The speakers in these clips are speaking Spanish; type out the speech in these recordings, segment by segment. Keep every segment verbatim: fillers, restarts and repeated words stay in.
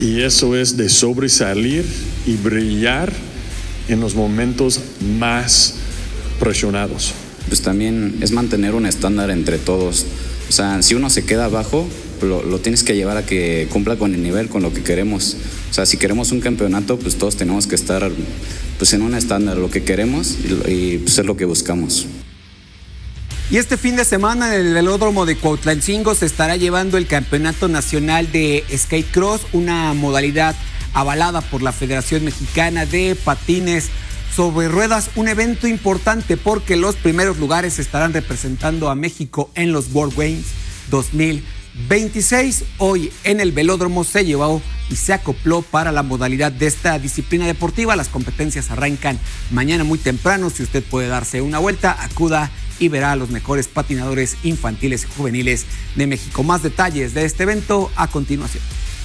Y eso es de sobresalir y brillar en los momentos más presionados. Pues también es mantener un estándar entre todos. O sea, si uno se queda abajo, lo, lo tienes que llevar a que cumpla con el nivel, con lo que queremos. O sea, si queremos un campeonato, pues todos tenemos que estar pues en un estándar, lo que queremos y, y pues es lo que buscamos. Y este fin de semana en el velódromo de Cuautlancingo se estará llevando el Campeonato Nacional de Skate Cross, una modalidad avalada por la Federación Mexicana de Patines sobre Ruedas, un evento importante porque los primeros lugares estarán representando a México en los World Games dos mil veintiséis. Hoy en el velódromo se llevó y se acopló para la modalidad de esta disciplina deportiva. Las competencias arrancan mañana muy temprano. Si usted puede darse una vuelta, acuda y verá a los mejores patinadores infantiles y juveniles de México. Más detalles de este evento a continuación.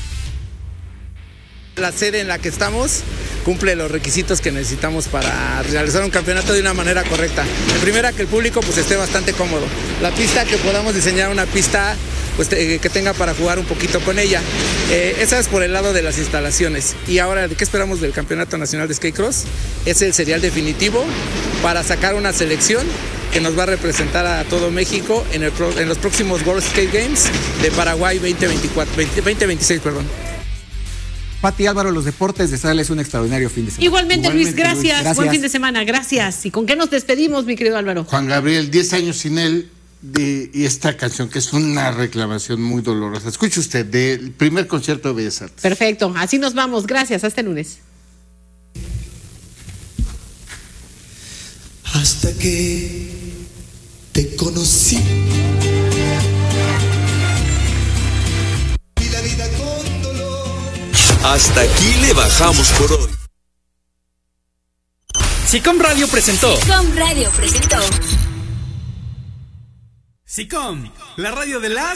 La sede en la que estamos cumple los requisitos que necesitamos para realizar un campeonato de una manera correcta. En primera, que el público pues esté bastante cómodo. La pista, que podamos diseñar una pista pues que tenga para jugar un poquito con ella. Eh, esa es por el lado de las instalaciones. Y ahora, ¿qué esperamos del Campeonato Nacional de Skate Cross? Es el serial definitivo para sacar una selección que nos va a representar a todo México en, el, en los próximos World Skate Games de Paraguay veinte veinticuatro, veinte veintiséis, perdón. Pati, Álvaro, los deportes, desearles un extraordinario fin de semana. Igualmente, Igualmente Luis, gracias. Luis, gracias. Buen fin de semana, gracias. ¿Y con qué nos despedimos, mi querido Álvaro? Juan Gabriel, diez años sin él, de, y esta canción que es una reclamación muy dolorosa. Escuche usted, del primer concierto de Bellas Artes. Perfecto, así nos vamos. Gracias, hasta el lunes. Hasta que te conocí. Y la vida con dolor. Hasta aquí le bajamos por hoy. SICOM Radio presentó. SICOM Radio presentó. SICOM, la radio de las